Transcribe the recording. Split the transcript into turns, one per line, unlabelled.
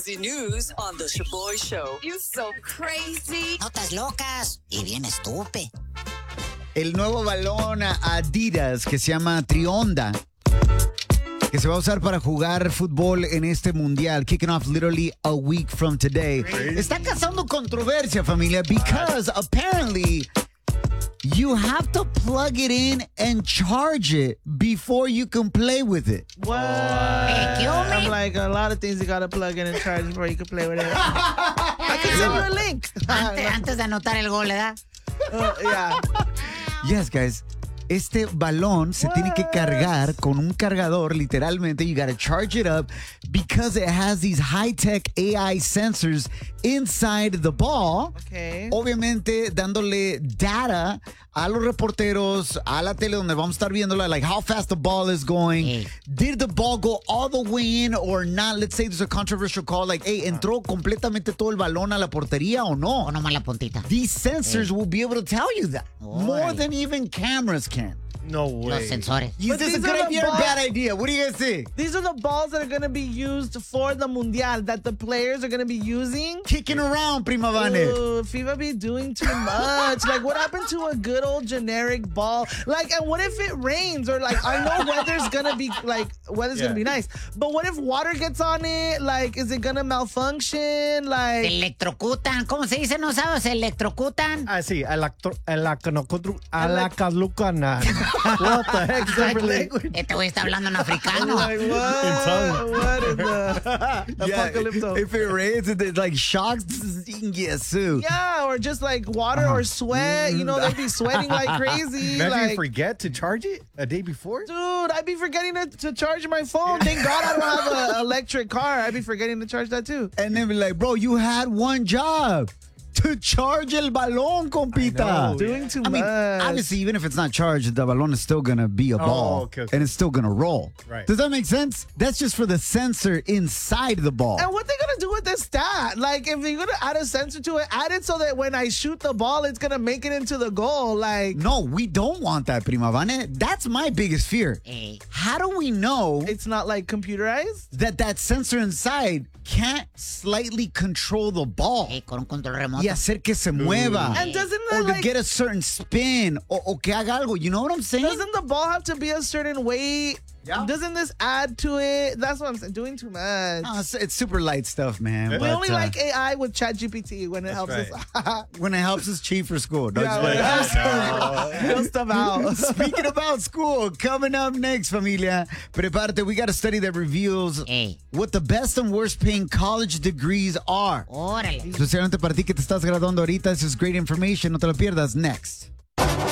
crazy news on the Shaboy Show. You so crazy.
Notas locas y bien estúpido.
El nuevo balón Adidas que se llama Trionda, que se va a usar para jugar fútbol en este mundial, kicking off literally a week from today. Está causando controversia, familia, because apparently you have to plug it in and charge it before you can play with it.
What? I'm like, a lot of things you gotta plug in and charge before you can play with it. I can send you a link.
Antes de anotar el gol, ¿verdad?
Yeah.
Yes, guys. Este balón se tiene que cargar con un cargador, literalmente. You gotta charge it up because it has these high-tech AI sensors inside the ball.
Okay.
Obviamente dándole data a los reporteros, a la tele donde vamos a estar viéndola, like how fast the ball is going.
Hey.
Did the ball go all the way in or not? Let's say there's a controversial call like, hey, ¿entró completamente todo el balón a la portería o no?
O nomás la puntita.
These sensors will be able to tell you that. More
Órale.
than even cameras can.
No way.
Los sensores.
Is
But
this a
these
good
are the
idea or a
balls-
bad idea? What do you guys think?
These are the balls that are going to be used for the Mundial, that the players are going to be using.
Kicking around, Prima Vane.
Ooh, FIFA be doing too much. Like, what happened to a good old generic ball? Like, and what if it rains? Or, like, I know weather's gonna be nice. But what if water gets on it? Like, is it gonna malfunction?
Se
Like,
electrocutan. ¿Cómo se dice? ¿No sabes? Se electrocutan.
Ah, sí, alakalucana. What the heck is that for language?
Este güey está hablando en africano.
like what? What in the apocalypto?
If it rains, it like shocks, you can get sued.
Yeah, or just like water or sweat. You know, they'd be sweating like crazy.
Imagine you
Like,
forget to charge it a day before.
dude, I'd be forgetting to charge my phone. Thank God I don't have an electric car. I'd be forgetting to charge that too.
And then be like, bro, you had one job. To charge el balón, compita.
Doing too
I mean,
much.
obviously, even if it's not charged, the balón is still going to be a ball.
Okay.
And it's still going to roll.
Right.
Does that make sense? That's just for the sensor inside the ball.
And what they gonna do with this stat? Like, if you're gonna add a sensor to it, add it so that when I shoot the ball, it's gonna make it into the goal. Like,
No, we don't want that, Prima Vane. That's my biggest fear.
Hey.
How do we know
it's not like computerized.
that sensor inside can't slightly control the ball
Hey, con un control remoto.
y hacer que se mueva?
And doesn't
Or
that
to
like
get a certain spin o que haga algo. You know what I'm saying?
doesn't the ball have to be a certain weight?
Yeah.
Doesn't this add to it? That's what I'm saying. Doing too much.
No, it's super light stuff, man.
We
but,
only like AI with ChatGPT when it helps
right.
us.
when it helps us cheat for school. Don't
Yeah,
you
when it
like-
helps us fill stuff out.
Speaking about school, coming up next, familia, prepárate. We got a study that reveals
Hey.
what the best and worst paying college degrees are.
Órale.
Especialmente para ti que te estás graduando ahorita. This is great information. No te lo pierdas. Next.